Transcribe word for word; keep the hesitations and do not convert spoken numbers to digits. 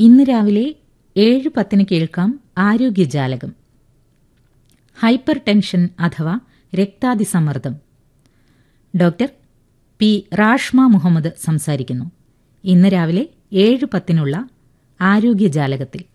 ഇന്ന് രാവിലെ ഏഴ് പത്തിന് കേൾക്കാം ആരോഗ്യജാലകം. ഹൈപ്പർ ടെൻഷൻ അഥവാ രക്താതിസമ്മർദ്ദം. ഡോക്ടർ പി റാഷ്മ മുഹമ്മദ് സംസാരിക്കുന്നു. ഇന്ന് രാവിലെ ഏഴ് പത്തിനുള്ള ആരോഗ്യജാലകത്തിൽ.